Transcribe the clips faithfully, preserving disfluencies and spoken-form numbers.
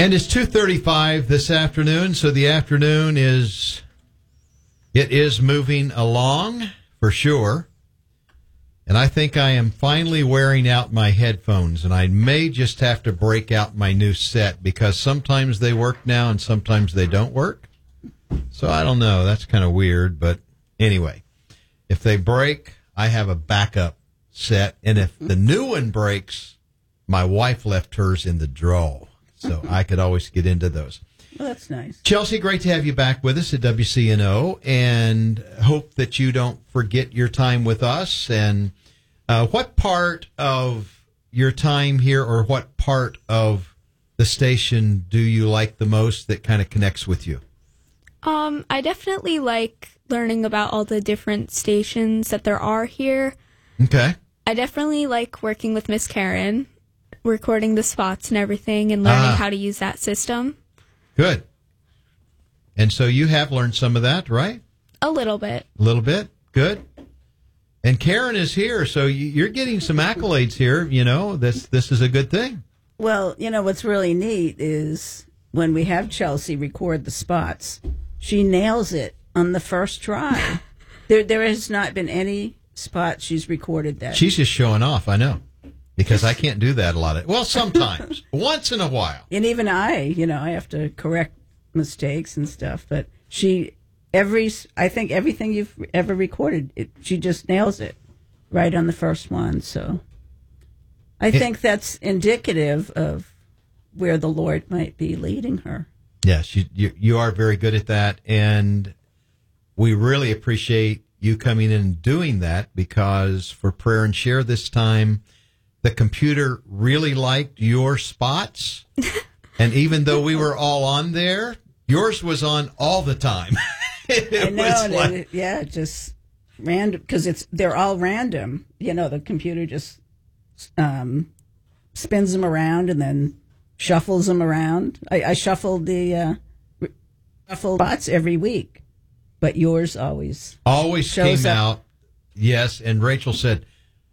And it's two thirty-five this afternoon, so the afternoon is, it is moving along for sure. And I think I am finally wearing out my headphones, and I may just have to break out my new set because sometimes they work now and sometimes they don't work. So I don't know. That's kind of weird, but anyway, if they break, I have a backup set. And if the new one breaks, my wife left hers in the drawer, so I could always get into those. Well, that's nice. Chelsea, great to have you back with us at W C N O, and hope that you don't forget your time with us. And uh, what part of your time here, or what part of the station do you like the most that kind of connects with you? Um, I definitely like learning about all the different stations that there are here. Okay. I definitely like working with Miss Karen, recording the spots and everything, and learning Ah. how to use that system. Good. And so you have learned some of that, right? A little bit. A little bit. Good. And Karen is here, so you- you're getting some accolades here. You know, this this is a good thing. Well, you know, what's really neat is when we have Chelsea record the spots, she nails it on the first try. there, there has not been any spot she's recorded that. She's just showing off, I know, because I can't do that a lot of, well, sometimes, once in a while. And even I, you know, I have to correct mistakes and stuff. But she, every, I think everything you've ever recorded, it, she just nails it right on the first one. So I It- think that's indicative of where the Lord might be leading her. Yes, you, you you are very good at that, and we really appreciate you coming in and doing that, because for Prayer and Share this time, the computer really liked your spots, and even though we were all on there, yours was on all the time. It I know, was and like- it, yeah, just random, because it's they're all random. You know, the computer just um, spins them around and then shuffles them around. I, I shuffled the uh, re- shuffle spots every week, but yours always always shows came up. out. Yes, and Rachel said,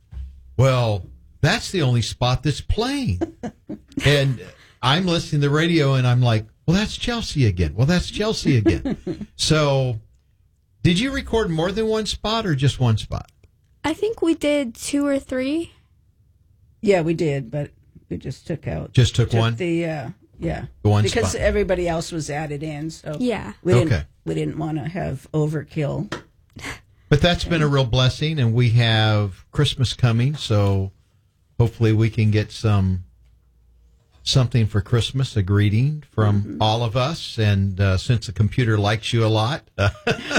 well, that's the only spot that's playing. And I'm listening to the radio, and I'm like, well, that's Chelsea again. Well, that's Chelsea again. So did you record more than one spot or just one spot? I think we did two or three. Yeah, we did, but we just took out Just took one? The uh, yeah, The one because spot. everybody else was added in. So Yeah. we didn't Okay. we didn't want to have overkill. But that's been a real blessing, and we have Christmas coming, so hopefully we can get some something for Christmas, a greeting from Mm-hmm. all of us. And uh, since the computer likes you a lot, uh,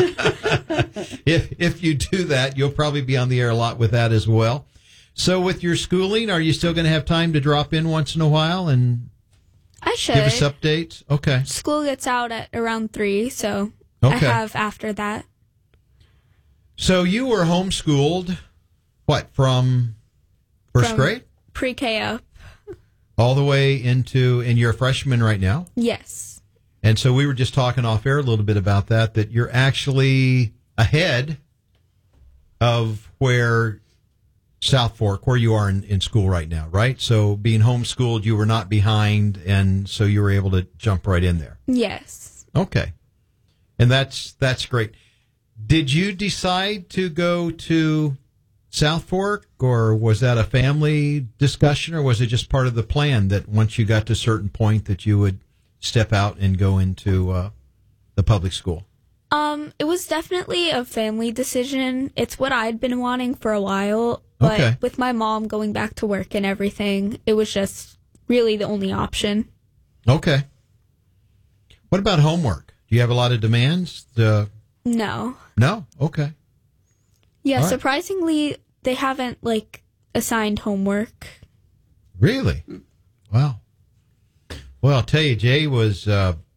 if if you do that, you'll probably be on the air a lot with that as well. So with your schooling, are you still going to have time to drop in once in a while and I should. give us updates? Okay. School gets out at around three, so I Okay. have after that. So you were homeschooled, what, from first From grade? Pre-K up. All the way into, and you're a freshman right now? Yes. And so we were just talking off air a little bit about that, that you're actually ahead of where South Fork, where you are in, in school right now, right? So being homeschooled, you were not behind, and so you were able to jump right in there. Yes. Okay. And that's that's great. Did you decide to go to South Fork, or was that a family discussion, or was it just part of the plan that once you got to a certain point that you would step out and go into uh, the public school? Um, it was definitely a family decision. It's what I'd been wanting for a while, but Okay. with my mom going back to work and everything, it was just really the only option. Okay. What about homework? Do you have a lot of demands? Uh, No. no? Okay. Yeah, All right. surprisingly, they haven't, like, assigned homework. Really? Wow. Well, I'll tell you, Jay was uh,